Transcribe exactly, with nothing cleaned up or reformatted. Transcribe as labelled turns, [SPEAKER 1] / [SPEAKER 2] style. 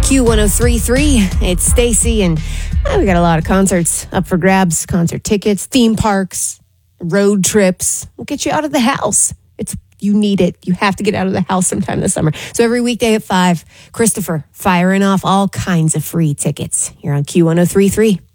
[SPEAKER 1] Q one oh three point three. It's Stacy, and oh, we got a lot of concerts up for grabs. Concert tickets, theme parks, road trips. We'll get you out of the house. It's You need it. You have to get out of the house sometime this summer. So every weekday at five, Christopher firing off all kinds of free tickets here on Q one oh three point three.